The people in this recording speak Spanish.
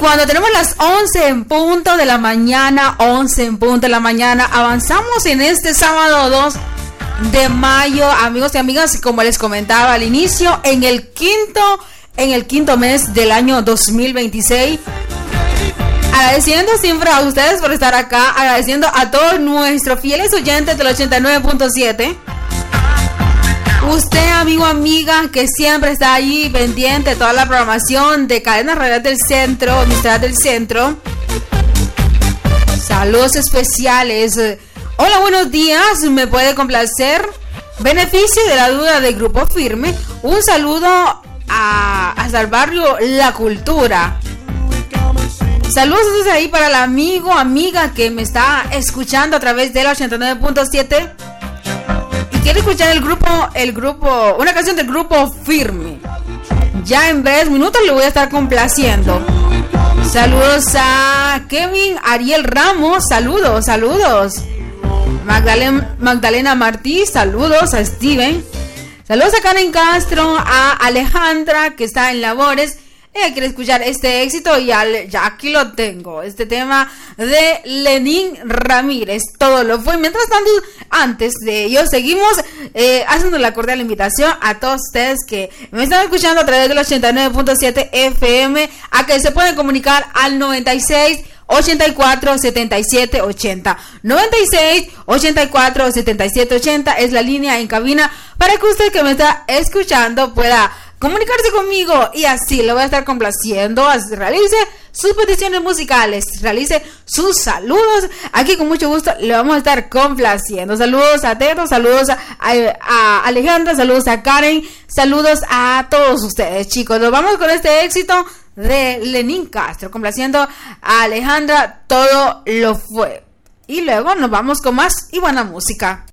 cuando tenemos las 11 en punto de la mañana, 11 en punto de la mañana, avanzamos en este sábado 2 de mayo, amigos y amigas, como les comentaba al inicio, en el quinto mes del año 2026. Agradeciendo siempre a ustedes por estar acá, agradeciendo a todos nuestros fieles oyentes del 89.7. Usted, amigo, amiga, que siempre está ahí pendiente de toda la programación de Cadena Radial del Centro, Amistad del Centro. Saludos especiales. Hola, buenos días. Me puede complacer. Beneficio de la duda del Grupo Firme. Un saludo hasta el barrio La Cultura. Saludos desde ahí para el amigo, amiga que me está escuchando a través del 89.7. Quiero escuchar el grupo, una canción del Grupo Firme. Ya en breves minutos le voy a estar complaciendo. Saludos a Kevin Ariel Ramos, saludos. Magdalena Martí, saludos a Steven. Saludos a Karen Castro, a Alejandra que está en labores. Ella quiere escuchar este éxito y ya aquí lo tengo. Este tema de Lenín Ramírez. Todo lo fue. Mientras tanto, antes de ello, seguimos haciendo la cordial invitación a todos ustedes que me están escuchando a través del 89.7 FM, a que se pueden comunicar al 96 84 77 80. 96 84 77 80 es la línea en cabina para que usted que me está escuchando pueda comunicarse conmigo y así le voy a estar complaciendo. Realice sus peticiones musicales, realice sus saludos. Aquí con mucho gusto le vamos a estar complaciendo. Saludos a Teto, saludos a Alejandra, saludos a Karen, saludos a todos ustedes, chicos. Nos vamos con este éxito de Lenín Castro, complaciendo a Alejandra, Todo lo fue. Y luego nos vamos con más y buena música.